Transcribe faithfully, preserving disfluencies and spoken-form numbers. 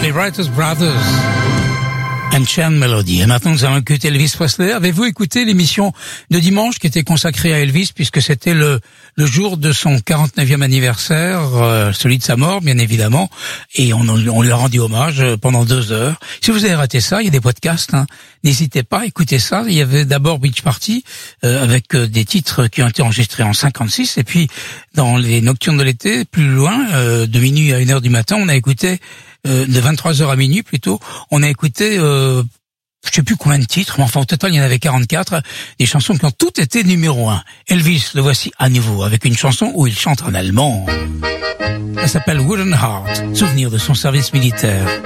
les Writers Brothers. Ancient Melody. Et maintenant, nous allons écouter Elvis Presley. Avez-vous écouté l'émission de dimanche qui était consacrée à Elvis, puisque c'était le le jour de son quarante-neuvième anniversaire, euh, celui de sa mort, bien évidemment, et on, on lui a rendu hommage pendant deux heures. Si vous avez raté ça, il y a des podcasts, hein. N'hésitez pas à écouter ça. Il y avait d'abord Beach Party, euh, avec euh, des titres qui ont été enregistrés en cinquante-six, et puis dans les Nocturnes de l'été, plus loin, euh, de minuit à une heure du matin, on a écouté Euh, de vingt-trois heures à minuit plutôt, on a écouté euh, je sais plus combien de titres, mais enfin au total il y en avait quarante-quatre, des chansons qui ont toutes été numéro un. Elvis, le voici à nouveau avec une chanson où il chante en allemand. Ça s'appelle Wooden Heart, souvenir de son service militaire.